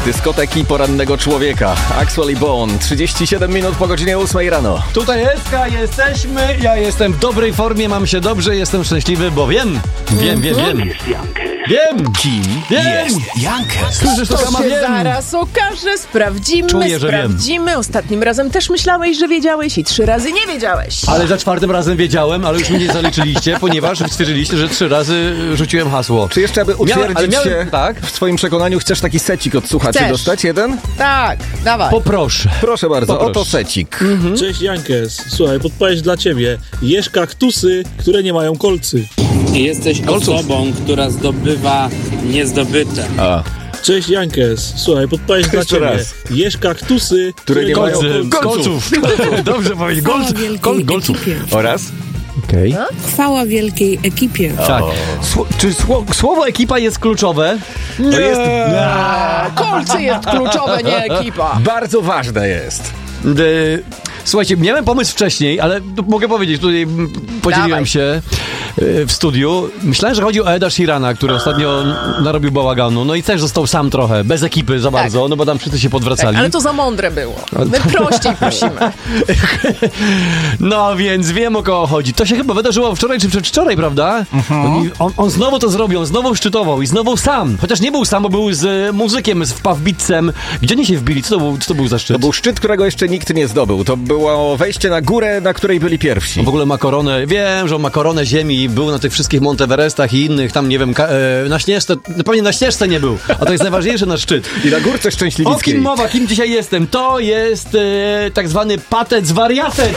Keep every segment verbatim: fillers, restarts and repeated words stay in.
dyskoteki porannego człowieka. Actually Bone, trzydzieści siedem minut po godzinie ósmej rano. Tutaj Eska, jesteśmy, ja jestem w dobrej formie, mam się dobrze, jestem szczęśliwy, bo wiem, wiem, wiem, wiem. Wiem! Kim wiem. jest Jankes? Słyszysz, to To sama się wiem. zaraz okaże, sprawdzimy, Czuję, że sprawdzimy. Ostatnim razem też myślałeś, że wiedziałeś i trzy razy nie wiedziałeś. Ale za czwartym razem wiedziałem, ale już mnie nie zaliczyliście, ponieważ stwierdziliście, że trzy razy rzuciłem hasło. Czy jeszcze, aby utwierdzić ale miałem- się tak? w swoim przekonaniu, chcesz taki secik od słuchaczy Chcesz. dostać? Jeden? Tak, dawaj. Poproszę. Proszę bardzo, Poproszę. oto secik. Cześć Jankes, słuchaj, podpowiedź dla ciebie. Jesz kaktusy, które nie mają kolcy. Jesteś osobą, która zdobywa niezdobyte. A. Cześć Jankes, słuchaj, podpowiedź dla Jeszcze ciebie. raz. Jesz kaktusy, które nie mają Golców. kolców. Golców. Dobrze powiedzieć. Golców. Gol, golców. Oraz? Okej. Chwała wielkiej ekipie. Tak. Sło- czy sło- słowo ekipa jest kluczowe? To jest Kolcy jest kluczowe, nie ekipa. bardzo ważne jest. Y, Słuchajcie, miałem pomysł wcześniej, ale tu mogę powiedzieć, tutaj mm, podzieliłem Dawaj. się y, w studiu. Myślałem, że chodzi o Eda Sheerana, który ostatnio narobił bałaganu, no i też został sam trochę, bez ekipy za bardzo, no bo tam wszyscy się podwracali. Tak, ale to za mądre było. My prościej prosimy. No więc wiem, o kogo chodzi. To się chyba wydarzyło wczoraj czy przedwczoraj, prawda? I On, on znowu to zrobił, on znowu szczytował i znowu sam. Chociaż nie był sam, bo był z y, muzykiem, z Pawbicem. Gdzie oni się wbili? Co to był, co to był za szczyt? To był szczyt, którego jeszcze nikt nie zdobył. To było wejście na górę, na której byli pierwsi. On w ogóle ma koronę, wiem, że on ma koronę ziemi, był na tych wszystkich Monteverestach i innych, tam nie wiem, ka- e, na Śnieżce, no pewnie na Śnieżce nie był, a to jest najważniejsze na szczyt. I na górce O Szczęśliwickiej. kim mowa, kim dzisiaj jestem? To jest e, tak zwany patec wariatec.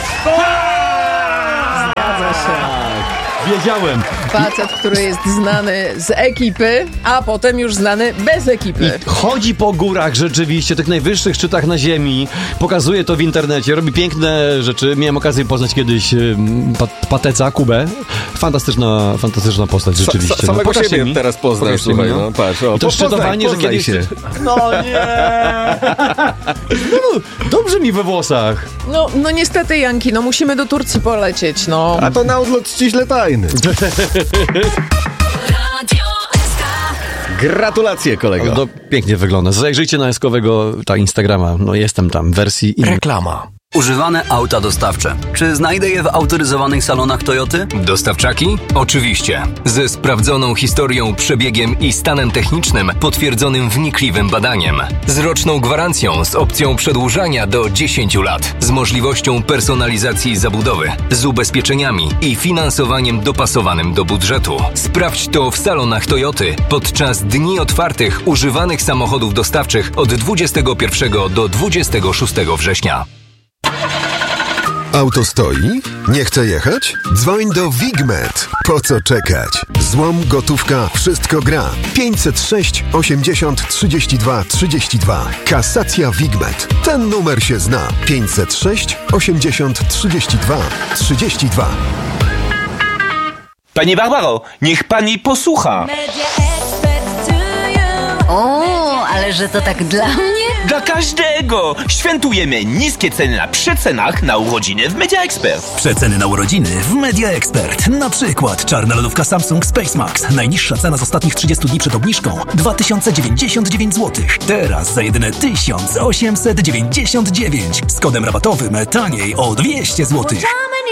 Zgadza się. Wiedziałem. Facet, który jest znany z ekipy, a potem już znany bez ekipy. I chodzi po górach rzeczywiście, tych najwyższych szczytach na ziemi, pokazuje to w internecie, robi piękne rzeczy. Miałem okazję poznać kiedyś em, pat- Pateca, Kubę. Fantastyczna, fantastyczna postać rzeczywiście. Sa- samego pokażcie siebie mi. teraz poznasz, Pokażcie słuchaj, mi, no patrz. O, I to po- szczytowanie, że poznaj kiedyś... się. No nie! No, dobrze mi we włosach. No, no niestety, Janki, no musimy do Turcji polecieć, no. A to na odlot ściśle tajny. Gratulacje, kolego. To pięknie wygląda. Zajrzyjcie na Eskowego, ta Instagrama. No jestem tam w wersji innej. Reklama. Używane auta dostawcze. Czy znajdę je w autoryzowanych salonach Toyoty? Dostawczaki? Oczywiście. Ze sprawdzoną historią, przebiegiem i stanem technicznym potwierdzonym wnikliwym badaniem. Z roczną gwarancją z opcją przedłużania do dziesięciu lat. Z możliwością personalizacji zabudowy. Z ubezpieczeniami i finansowaniem dopasowanym do budżetu. Sprawdź to w salonach Toyoty podczas dni otwartych używanych samochodów dostawczych od dwudziestego pierwszego do dwudziestego szóstego września. Auto stoi? Nie chce jechać? Dzwoń do Wigmet. Po co czekać? Złom, gotówka, wszystko gra. pięćset sześć osiemdziesiąt trzydzieści dwa trzydzieści dwa. Kasacja Wigmet. Ten numer się zna. pięćset sześć osiemdziesiąt trzydzieści dwa trzydzieści dwa. Pani Barbaro, niech pani posłucha. O, ale że to tak dla mnie? Dla każdego! Świętujemy niskie ceny na przecenach na urodziny w Media Expert. Przeceny na urodziny w Media Expert. Na przykład czarna lodówka Samsung Space Max. Najniższa cena z ostatnich trzydziestu dni przed obniżką dwa tysiące dziewięćdziesiąt dziewięć złotych. Teraz za jedyne tysiąc osiemset dziewięćdziesiąt dziewięć. Z kodem rabatowym taniej o dwieście złotych.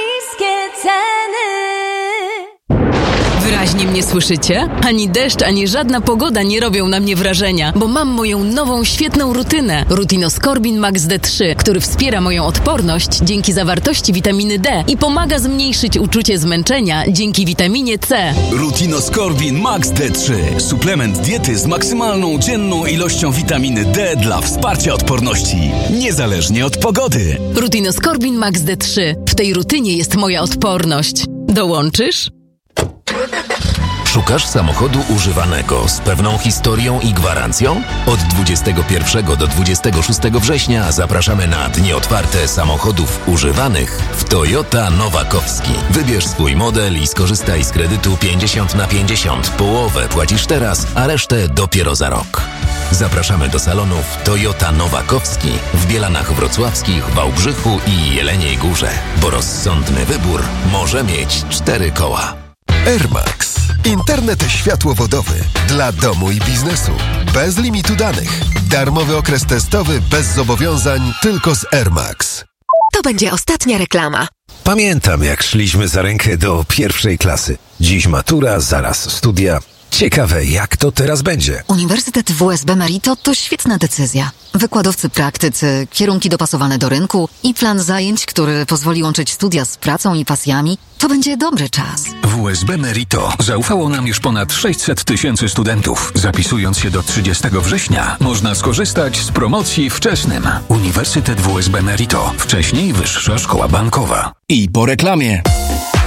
Wyraźnie mnie słyszycie? Ani deszcz, ani żadna pogoda nie robią na mnie wrażenia, bo mam moją nową, świetną rutynę. Rutinoskorbin Max D trzy, który wspiera moją odporność dzięki zawartości witaminy D i pomaga zmniejszyć uczucie zmęczenia dzięki witaminie C. Rutinoskorbin Max D trzy. Suplement diety z maksymalną dzienną ilością witaminy D dla wsparcia odporności. Niezależnie od pogody. Rutinoskorbin Max D trzy. W tej rutynie jest moja odporność. Dołączysz? Szukasz samochodu używanego z pewną historią i gwarancją? Od dwudziestego pierwszego do dwudziestego szóstego września zapraszamy na dni otwarte samochodów używanych w Toyota Nowakowski. Wybierz swój model i skorzystaj z kredytu pięćdziesiąt na pięćdziesiąt. Połowę płacisz teraz, a resztę dopiero za rok. Zapraszamy do salonów Toyota Nowakowski w Bielanach Wrocławskich, Wałbrzychu i Jeleniej Górze, bo rozsądny wybór może mieć cztery koła. Air Max. Internet światłowodowy dla domu i biznesu. Bez limitu danych. Darmowy okres testowy bez zobowiązań tylko z Air Max. To będzie ostatnia reklama. Pamiętam, jak szliśmy za rękę do pierwszej klasy. Dziś matura, zaraz studia. Ciekawe, jak to teraz będzie. Uniwersytet W S B Merito to świetna decyzja. Wykładowcy praktycy, kierunki dopasowane do rynku i plan zajęć, który pozwoli łączyć studia z pracą i pasjami, to będzie dobry czas. W S B Merito zaufało nam już ponad sześćset tysięcy studentów. Zapisując się do trzydziestego września, można skorzystać z promocji wczesnym. Uniwersytet W S B Merito. Wcześniej Wyższa Szkoła Bankowa. I po reklamie.